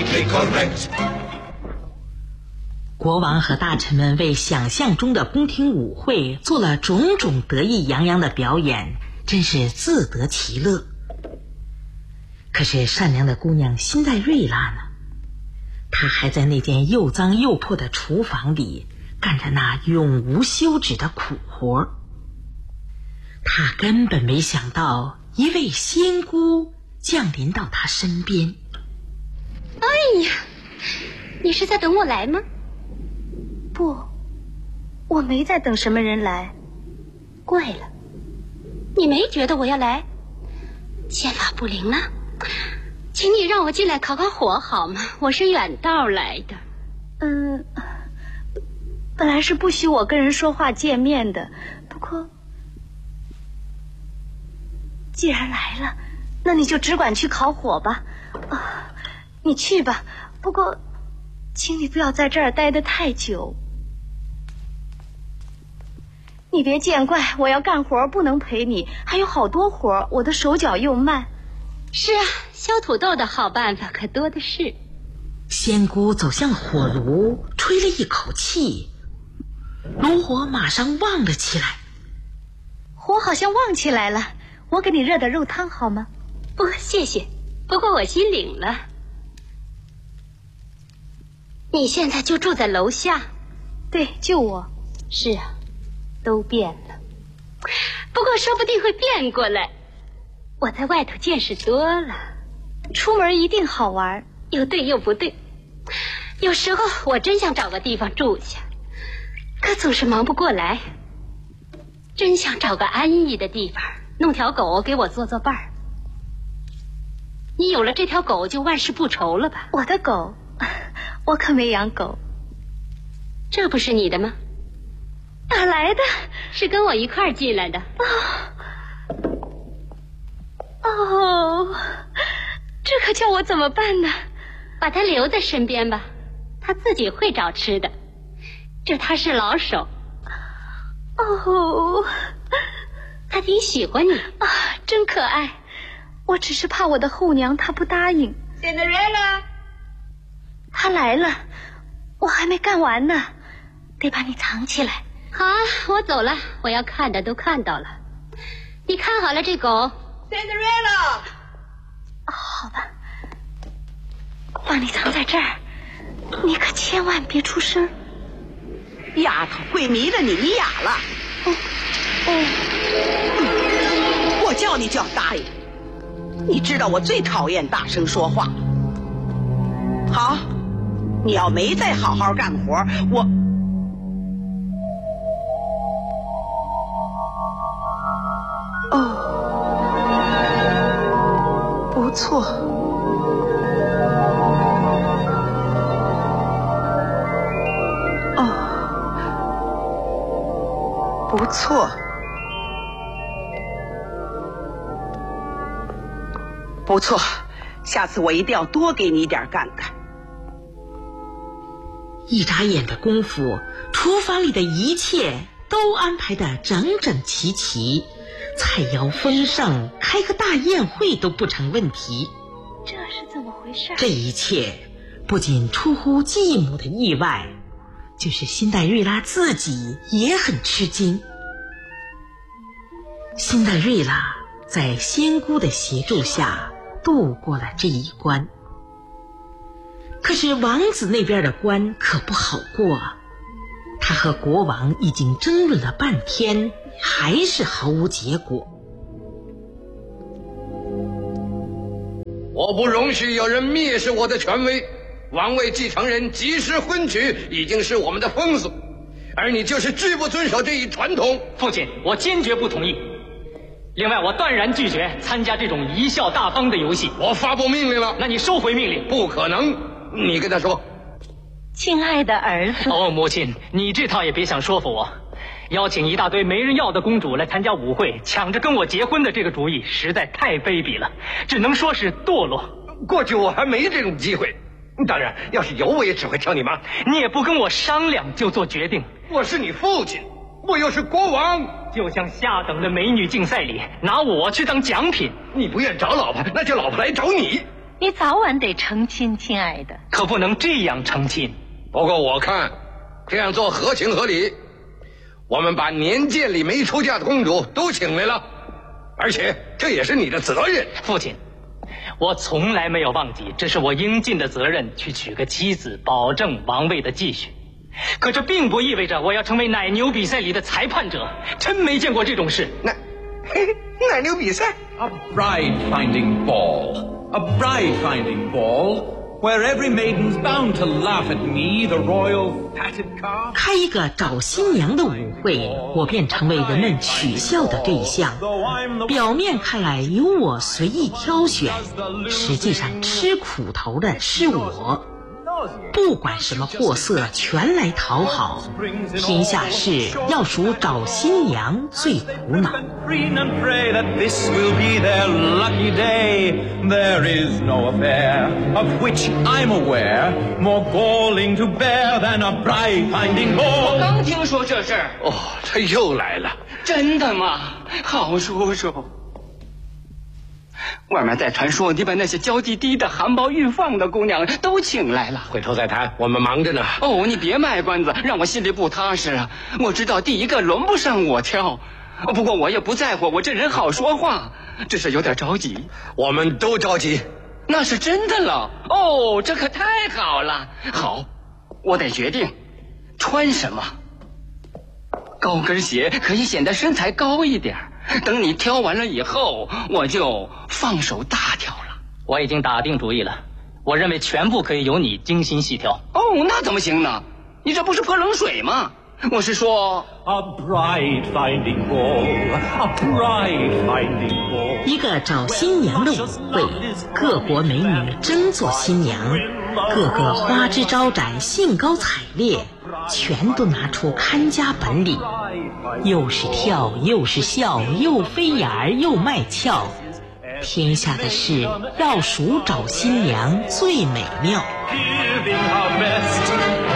Politically correct。 国王和大臣们为想象中的宫廷舞会做了种种得意洋洋的表演，真是自得其乐。可是善良的姑娘辛黛瑞拉呢？她还在那间又脏又破的厨房里干着那永无休止的苦活。她根本没想到一位仙姑降临到她身边。 哎呀，你是在等我来吗？ 不，我没在等什么人来。 怪了，你没觉得我要来？剑法不灵了，请你让我进来烤烤火好吗？我是远道来的。 本来是不许我跟人说话见面的，不过既然来了，那你就只管去烤火吧。你去吧，不过请你不要在这儿待得太久。你别见怪，我要干活不能陪你，还有好多活，我的手脚又慢。 是啊，削土豆的好办法可多的是。 仙姑走向火炉，吹了一口气，炉火马上旺了起来。 火好像旺起来了，我给你热点肉汤好吗？ 不，谢谢，不过我心领了。你现在就住在楼下？ 对，就我。 是啊，都变了，不过说不定会变过来。我在外头见识多了， 出门一定好玩。 又对又不对，有时候我真想找个地方住下，可总是忙不过来。真想找个安逸的地方，弄条狗给我做伴儿。你有了这条狗就万事不愁了吧？ 我的狗？我可没养狗。 这不是你的吗？ 哪来的？ 是跟我一块儿进来的。 这可叫我怎么办呢？ 把它留在身边吧，它自己会找吃的。这它是老手。它挺喜欢你啊，真可爱。我只是怕我的后娘她不答应。 Cinderella， 她来了，我还没干完呢，得把你藏起来。 好啊，我走了，我要看的都看到了。你看好了这狗。 Cinderella， 好吧，把你藏在这儿，你可千万别出声。 丫头，鬼迷了你哑了。我叫你就要答应。你知道我最讨厌大声说话。好，你要没再好好干活，我不错。 不错。不错，下次我一定要多给你一点干干。 一眨眼的功夫，厨房里的一切都安排得整整齐齐，菜肴丰盛，开个大宴会都不成问题。 这是怎么回事？ 这一切不仅出乎继母的意外，就是辛黛瑞拉自己也很吃惊。辛黛瑞拉在仙姑的协助下度过了这一关。可是王子那边的关可不好过，他和国王已经争论了半天，还是毫无结果。 我不容许有人蔑视我的权威，王位继承人及时婚娶已经是我们的风俗，而你就是拒不遵守这一传统。 父亲，我坚决不同意。另外，我断然拒绝参加这种贻笑大方的游戏。 我发布命令了。 那你收回命令。 不可能，你跟他说。 亲爱的儿子。 母亲，你这套也别想说服我。邀请一大堆没人要的公主来参加舞会，抢着跟我结婚的这个主意实在太卑鄙了，只能说是堕落。 过去我还没这种机会，当然要是有我也只会挑你妈。 你也不跟我商量就做决定。 我是你父亲，我又是国王， 就像下等的美女竞赛里拿我去当奖品。 你不愿找老婆，那就老婆来找你。 你早晚得成亲，亲爱的。 可不能这样成亲。 不过我看这样做合情合理，我们把年鉴里没出嫁的公主都请来了，而且这也是你的责任。 父亲，我从来没有忘记，这是我应尽的责任，去娶个妻子，保证王位的继续。可这并不意味着我要成为奶牛比赛里的裁判者，真没见过这种事。 奶牛比赛 A bride-finding ball. A bride-finding ball where every maiden's bound to laugh at me, the royal fatted calf. 开一个找新娘的舞会，我便成为人们取笑的对象。表面看来由我随意挑选，实际上吃苦头的是我。不管什么货色，全来讨好。天下事要数找新娘最苦恼。 Preen and pray that this will be their lucky day. There is no affair of which I'm aware more galling to bear than a bride-finding 我 ball. 刚听说这事儿。 哦，他又来了。 真的吗？好叔叔。外面在传说你把那些娇滴滴的含苞欲放的姑娘都请来了。 回头再谈，我们忙着呢。 哦，你别卖关子，让我心里不踏实啊！我知道第一个轮不上我挑，不过我也不在乎，我这人好说话，只是有点着急。 我们都着急。 那是真的了。哦，这可太好了。好，我得决定穿什么。高跟鞋可以显得身材高一点，等你挑完了以后，我就放手大挑了。 我已经打定主意了，我认为全部可以由你精心细挑。 哦，那怎么行呢？你这不是泼冷水吗？我是说 A bride-finding ball. A bride-finding ball. 一个找新娘的舞会，各国美女争做新娘，个个花枝招展，兴高采烈，全都拿出看家本领，又是跳又是笑，又飞眼儿又卖俏。天下的事要数找新娘最美妙。 Giving our best.